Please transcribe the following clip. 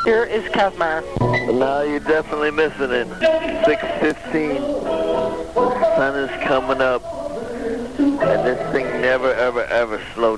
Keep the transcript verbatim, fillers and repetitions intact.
Here is Kazmar. Now you're definitely missing it. six fifteen. The sun is coming up. And this thing never, ever, ever slowed